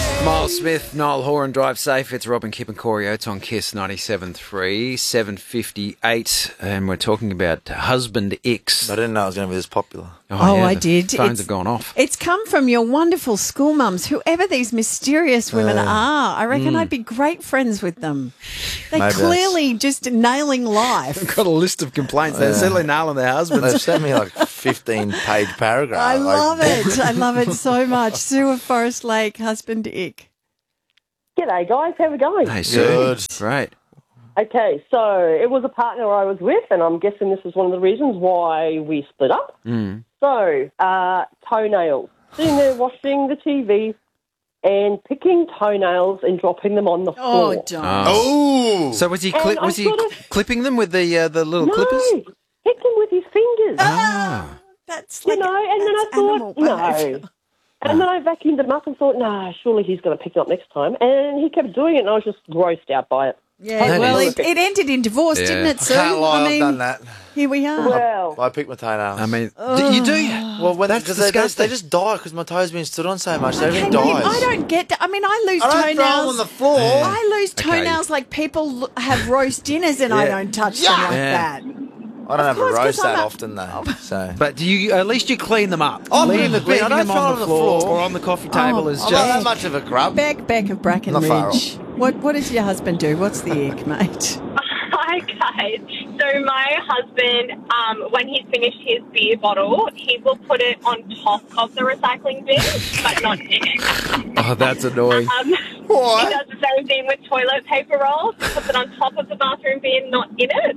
Miles Smith, Niall Horan, Drive Safe. It's Robin, Kip and Corey Oates on KISS 97.3, 7:58, and we're talking about husband X. I didn't know it was going to be this popular. I did. Phones have gone off. It's come from your wonderful school mums, whoever these mysterious women are. I reckon I'd be great friends with them. They're clearly just nailing life. I've got a list of complaints. They're certainly nailing their husbands. They've sent me like a 15-page paragraph. I love it. I love it so much. Sue of Forest Lake, husband Ick. G'day, guys. How are we going? Hey, Sue. Good. Great. Okay, so it was a partner I was with, and I'm guessing this is one of the reasons why we split up. So, toenails. Sitting there watching the TV and picking toenails and dropping them on the floor. Oh, don't. Oh! So was he And I clipping them with the little No, clippers? picked them with his fingers. That's You like, know, and then I that's animal thought, behaviour. no. And then I vacuumed them up and thought, no, surely he's going to pick it up next time. And he kept doing it, and I was just grossed out by it. Yeah, That well, is- it ended in divorce, Yeah. didn't it, I Sue? can't lie, I I've done that. Here we are. Well, I picked my toenails. I mean, you do? well, That's because disgusting. they just die because my toes been stood on so much. They Okay, everything mate, dies. I don't get that. I mean, I lose I don't throw them toenails. on the floor. I lose Okay. toenails like people have roast dinners and I Yeah. don't touch them like Yeah. that. I don't have a course, 'cause roast I'm that a- often, though. So. But do you at least you clean them up? I clean the bin. Leaving I don't them throw on them the on the floor floor. or on the coffee table is I'm not that just... much of a grub. Beck of Not far Brackenridge. What does your husband do? What's the ick, mate? Hi guys. So my husband, when he's finished his beer bottle, he will put it on top of the recycling bin, but not in it. Oh, that's annoying. Why? He does the same thing with toilet paper rolls. He puts it on top of the bathroom bin, not in it.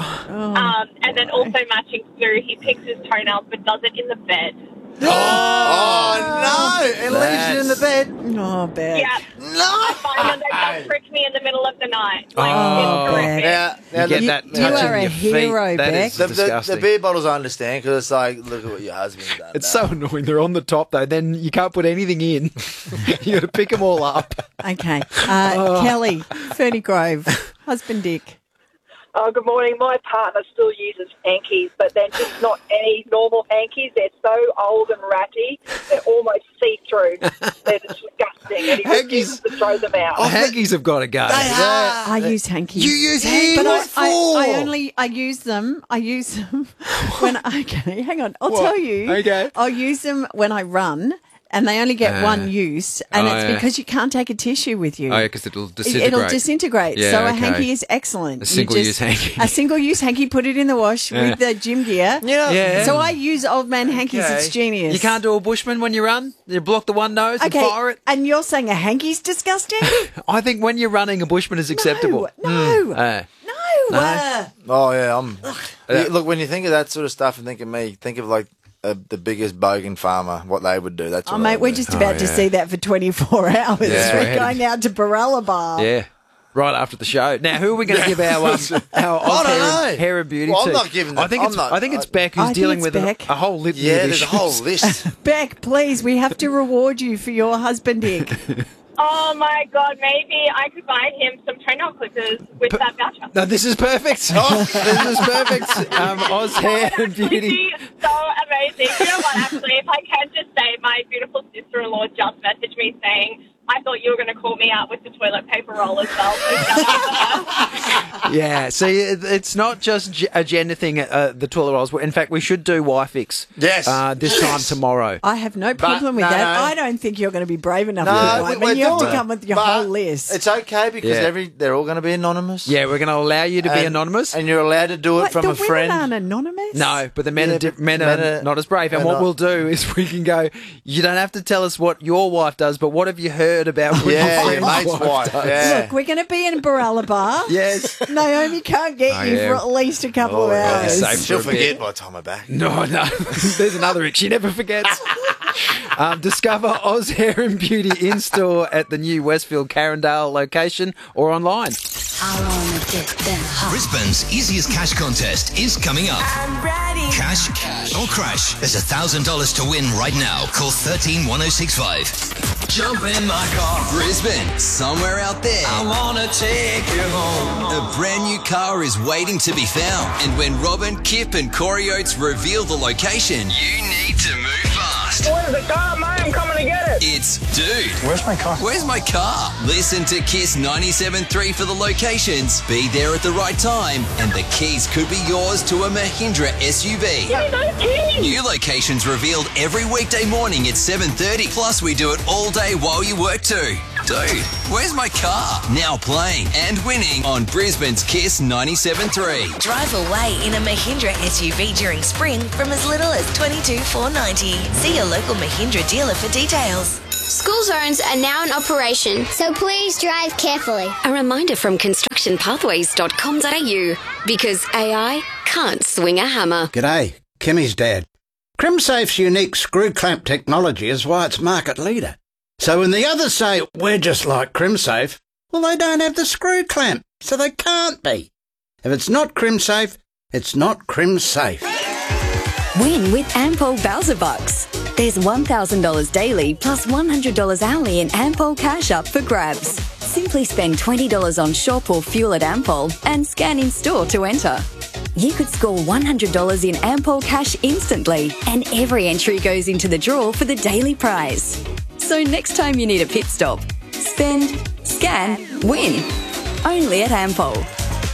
And then also matching Sue, he picks his toenails but does it in the bed. Oh, no. It leaves you in the bed. Oh, Beck. Yeah. No. I find that they just prick me in the middle of the night. Like, Oh, it's horrific. Yeah. You get that you touching are a your feet. hero, That is Beck. disgusting. The beer bottles I understand because it's like, look at what your husband's done. It's so annoying. They're on the top, though. Then you can't put anything in. You got to pick them all up. Okay. Kelly, Ferny Grove, husband Dick. Oh, good morning. My partner still uses hankies, but they're just not any normal hankies. They're so old and ratty, they're almost see-through. They're disgusting, and he refuses to throw them out. The hankies have got to go. I use hankies. You use hankies? But What for? I use them when okay, hang on. I'll tell you. Okay. I'll use them when I run. And they only get one use, and it's yeah. because you can't take a tissue with you. Oh, yeah, because it'll disintegrate. It'll disintegrate. Yeah, so a okay. hanky is excellent. A single-use hanky. A single-use hanky, put it in the wash with the gym gear. Yeah. So I use old man hankies. Okay. It's genius. You can't do a bushman when you run? You block the one nose and fire it? And you're saying a hanky's disgusting? I think when you're running, a bushman is acceptable. No. Uh, No. Oh, yeah. Look, when you think of that sort of stuff and think of me, think of like the biggest bogan farmer, what they would do. That's what Oh, mate, they we're would do. just about to see that for 24 hours. Yeah. We're going out to Barella Bar. yeah. Right after the show. Now, who are we going to give our I don't know. hair and beauty Well, to? I'm not giving them- I think it's Beck I who's think dealing it's with Beck. a whole litany Yeah, of there's a issues. whole list. Beck, please, we have to reward you for your husband, Dick. Oh my God, maybe I could buy him some toenail clippers with that voucher. No, this is perfect. This is perfect. Oz Hair and Would Beauty. be so amazing. You know what, actually, if I can just say, my beautiful sister-in-law just messaged me saying, I thought you were going to call me out with the toilet paper roll as well. So shout out to her. Yeah, see, it's not just a gender thing, the toilet rolls. In fact, we should do Y-Fix Yes. this time tomorrow. I have no problem with no, that. no. I don't think you're going to be brave enough No, to do one. we're But you have to doing come it. with your But whole list. It's okay because Yeah. they're all going to be anonymous. Yeah, we're going to allow you to be And- anonymous. And you're allowed to do it What, from the a friend. women aren't anonymous? No, but the men, Yeah, are, but men men are are- not as brave. And they're what not. we'll do is we can go, you don't have to tell us what your wife does, but what have you heard about what Yeah, your your friend's mate's wife. does? Yeah. Look, we're going to be in Barella Bar. Yes. Naomi can't get Oh, you yeah. for at least a couple of yeah, hours. safe. She'll for a bit. forget by the time I'm back. No. There's another ick. She never forgets. Discover Oz Hair and Beauty in-store at the new Westfield Carindale location or online. I wanna get them hot. Brisbane's easiest cash contest is coming up. I'm ready. Cash or crash. There's $1,000 to win right now. Call 131065. Jump in my car. Brisbane, somewhere out there. I wanna take you home. A brand new car is waiting to be found. And when Robin, Kip and Corey Oates reveal the location, you need to move fast. Where's the car, mate? I'm coming to we get it? It's Dude, Where's my car? where's my car? Listen to Kiss 97.3 for the locations. Be there at the right time, and the keys could be yours to a Mahindra SUV. No kidding. New locations revealed every weekday morning at 7:30. Plus, we do it all day while you work too. Dude, where's my car? Now playing and winning on Brisbane's Kiss 97.3. Drive away in a Mahindra SUV during spring from as little as $22,490. See your local Mahindra dealer for details. School zones are now in operation, so please drive carefully. A reminder from constructionpathways.com.au, because AI can't swing a hammer. G'day, Kimmy's dad. CrimSafe's unique screw clamp technology is why it's market leader. So when the others say, we're just like CrimSafe, well, they don't have the screw clamp, so they can't be. If it's not CrimSafe, it's not CrimSafe. Win with Ampol Bowser Bucks. There's $1,000 daily plus $100 hourly in Ampol cash up for grabs. Simply spend $20 on shop or fuel at Ampol and scan in store to enter. You could score $100 in Ampol cash instantly, and every entry goes into the draw for the daily prize. So next time you need a pit stop, spend, scan, win. Only at Ampol.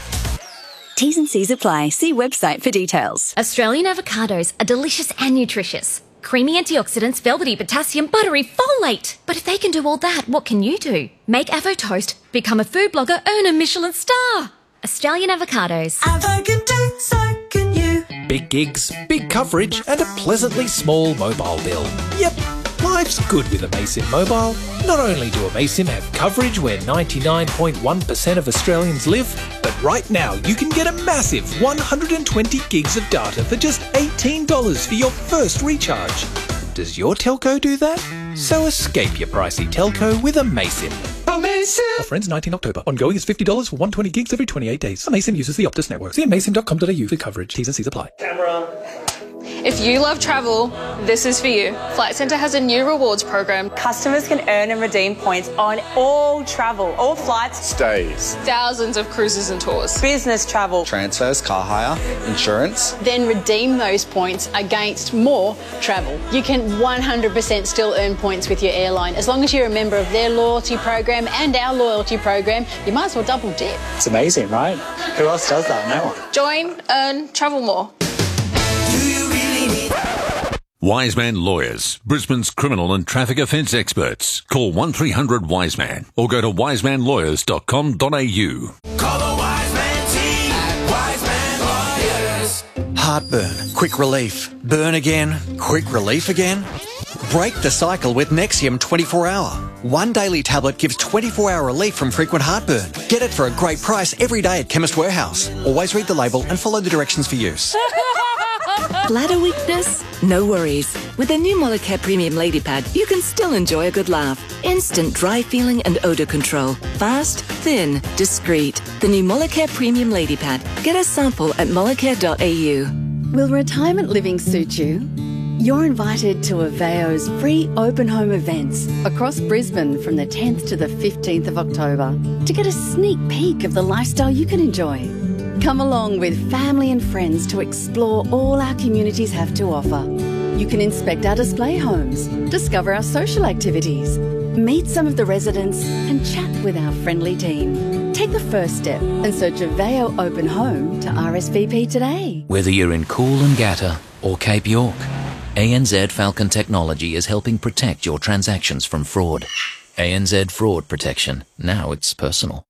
T's and C's apply. See website for details. Australian avocados are delicious and nutritious. Creamy antioxidants, velvety potassium, buttery folate. But if they can do all that, what can you do? Make Avo Toast, become a food blogger, earn a Michelin star. Australian avocados. Avo can do, so can you. Big gigs, big coverage, and a pleasantly small mobile bill. Yep, life's good with Amasim Mobile. Not only do Amasim have coverage where 99.1% of Australians live, but right now you can get a massive 120 gigs of data for just $18 for your first recharge. Does your telco do that? So escape your pricey telco with Amasim. Amasim! Offer ends 19 October. Ongoing is $50 for 120 gigs every 28 days. Amasim uses the Optus network. See amasim.com.au for coverage. T's and C's apply. Camera. If you love travel, this is for you. Flight Centre has a new rewards program. Customers can earn and redeem points on all travel, all flights, Stays. Thousands of cruises and tours. business travel. Transfers, car hire, insurance. Then redeem those points against more travel. You can 100% still earn points with your airline. As long as you're a member of their loyalty program and our loyalty program, you might as well double dip. It's amazing, right? Who else does that? No one. Join, earn, travel more. Wiseman Lawyers, Brisbane's criminal and traffic offence experts. Call 1300-WISEMAN or go to wisemanlawyers.com.au. Call the Wiseman team at Wiseman Lawyers. Heartburn, quick relief. Burn again, quick relief again. Break the cycle with Nexium 24-hour. One daily tablet gives 24-hour relief from frequent heartburn. Get it for a great price every day at Chemist Warehouse. Always read the label and follow the directions for use. Bladder weakness? No worries. With the new Molicare Premium Lady Pad, you can still enjoy a good laugh. Instant dry feeling and odour control. Fast, thin, discreet. The new Molicare Premium Lady Pad. Get a sample at molicare.au. Will retirement living suit you? You're invited to Aveo's free open home events across Brisbane from the 10th to the 15th of October to get a sneak peek of the lifestyle you can enjoy. Come along with family and friends to explore all our communities have to offer. You can inspect our display homes, discover our social activities, meet some of the residents and chat with our friendly team. Take the first step and search Aveo Open Home to RSVP today. Whether you're in Coolangatta or Cape York, ANZ Falcon Technology is helping protect your transactions from fraud. ANZ Fraud Protection. Now it's personal.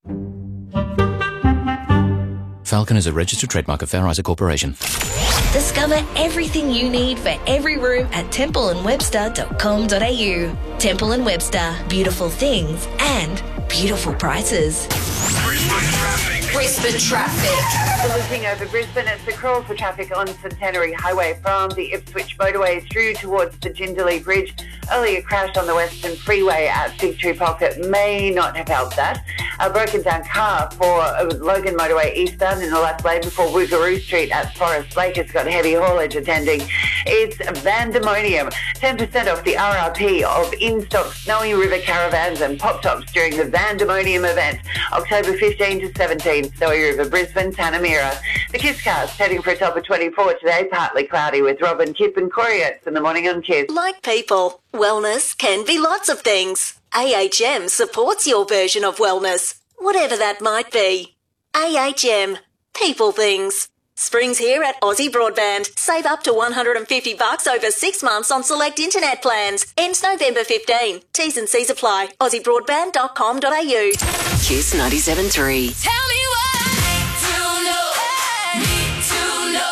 Falcon is a registered trademark of Fair Isaac Corporation. Discover everything you need for every room at templeandwebster.com.au. Temple and Webster. Beautiful things and beautiful prices. Brisbane traffic. Looking over Brisbane, it's the crawl for traffic on Centenary Highway from the Ipswich motorway through towards the Jindalee Bridge. Earlier crash on the Western Freeway at Victory Pocket may not have helped that. A broken down car for Logan Motorway eastbound in the left lane before Woogaroo Street at Forest Lake. It's got heavy haulage attending. It's Vandemonium. 10% off the RRP of in-stock Snowy River caravans and pop-tops during the Vandemonium event, October 15 to 17, Snowy River, Brisbane, Tanamera. The Kiss Cast heading for a top of 24 today, partly cloudy with Robin, Kip and Corey Oates in the morning on Kiss. Like people, wellness can be lots of things. AHM supports your version of wellness, whatever that might be. AHM. People things. Spring's here at Aussie Broadband. Save up to $150 over 6 months on select internet plans. Ends November 15. T's and C's apply. AussieBroadband.com.au. Kiss 97.3. Tell me what I need to know.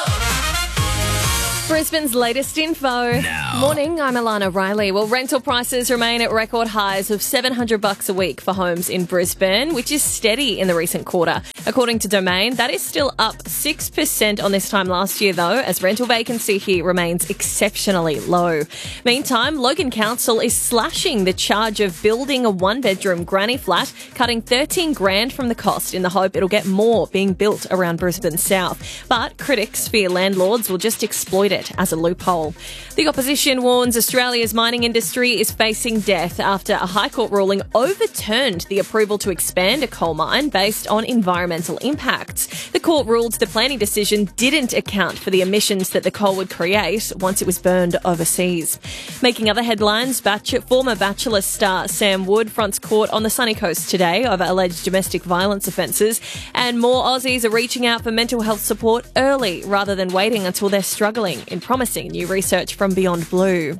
Brisbane's latest info. Morning, I'm Alana Riley. Well, rental prices remain at record highs of $700 a week for homes in Brisbane, which is steady in the recent quarter. According to Domain, that is still up 6% on this time last year, though, as rental vacancy here remains exceptionally low. Meantime, Logan Council is slashing the charge of building a one-bedroom granny flat, cutting $13,000 from the cost in the hope it'll get more being built around Brisbane South. But critics fear landlords will just exploit it as a loophole. The opposition warns Australia's mining industry is facing death after a High Court ruling overturned the approval to expand a coal mine based on environmental impacts. The court ruled the planning decision didn't account for the emissions that the coal would create once it was burned overseas. Making other headlines, former Bachelor star Sam Wood fronts court on the Sunny Coast today over alleged domestic violence offences, and more Aussies are reaching out for mental health support early rather than waiting until they're struggling, in promising new research from Beyond Blue.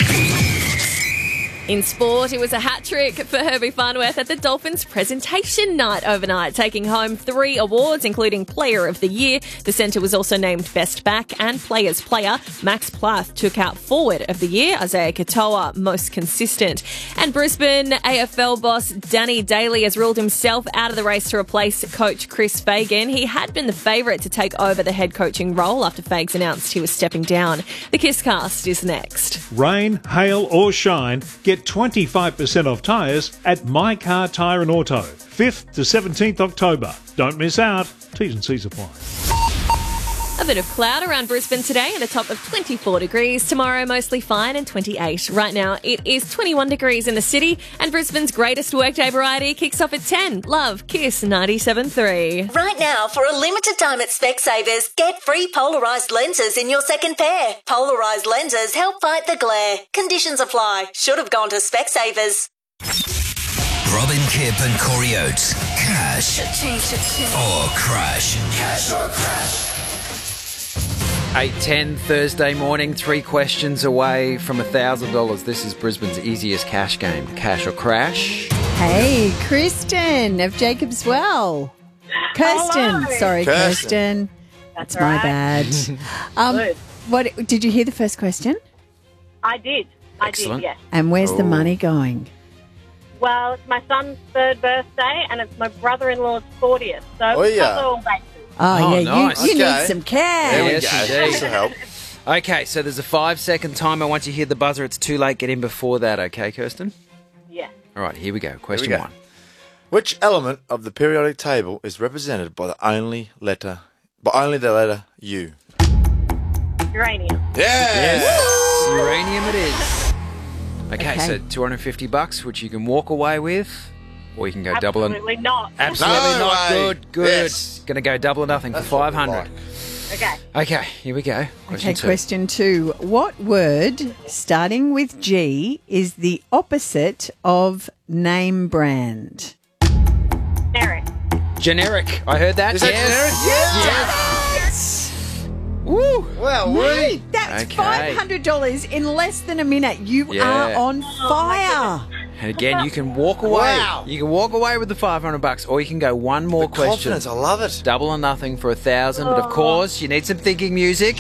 In sport, it was a hat-trick for Herbie Farnworth at the Dolphins presentation night overnight, taking home 3 awards, including Player of the Year. The centre was also named Best Back and Players Player. Max Plath took out Forward of the Year, Isaiah Katoa most consistent. And Brisbane AFL boss Danny Daly has ruled himself out of the race to replace coach Chris Fagan. He had been the favourite to take over the head coaching role after Fags announced he was stepping down. The Kiss Cast is next. Rain, hail or shine, get 25% off tyres at My Car Tyre and Auto. 5th to 17th October. Don't miss out. T's and C's apply. A bit of cloud around Brisbane today and a top of 24 degrees. Tomorrow, mostly fine and 28. Right now, it is 21 degrees in the city, and Brisbane's greatest workday variety kicks off at 10. Love, Kiss 97.3. Right now, for a limited time at Specsavers, get free polarised lenses in your second pair. Polarised lenses help fight the glare. Conditions apply. Should have gone to Specsavers. Robin, Kip and Corey Oates. Cash or crash. Cash or crash. 8:10 Thursday morning, 3 questions away from $1,000. This is Brisbane's easiest cash game. Cash or crash? Hey, Kristen of Jacob's Well. Kirsten. Hello. Sorry, Kirsten. That's It's my right. bad. What did you hear the first question? I did. Excellent. Yes. And where's the money going? Well, it's my son's 3rd birthday and it's my brother-in-law's 40th. So Oh, yeah. cover all bases. Oh, yeah, nice. you Okay. need some cash. There we Yes, go. indeed. This'll help. Okay, so there's a 5-second timer. Once you hear the buzzer, it's too late. Get in before that, okay, Kirsten? Yeah. All right, here we go. Question go. 1. Which element of the periodic table is represented by only the letter U? Uranium. Yes. Uranium it is. Okay, Okay. so $250, which you can walk away with, or you can go double and... Absolutely not. Absolutely No not. way. Good, good. Yes. Going to go double or nothing for That's what we 500. like. Okay. Okay, here we go. Question Okay, 2. question 2. What word starting with G is the opposite of name brand? Generic. Generic. I heard that. Is that yes. generic? Yes. Woo. Well, we. That's Okay. $500 in less than a minute. You Yeah. are on fire. And again, you can walk away. Wow. You can walk away with the $500, or you can go one more question. Confidence, I love it. Double or nothing for 1,000. But of course, you need some thinking music.